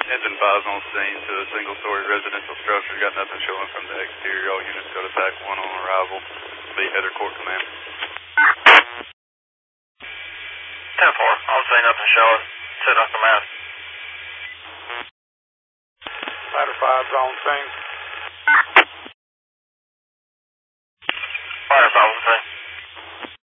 Engine 5's on scene to a single-story residential structure. Got nothing showing from the exterior. All units go to TAC 1 on arrival. Be Heather Court Command. 10-4. I'll say nothing showing. Sit on command. Ladder 5's on scene.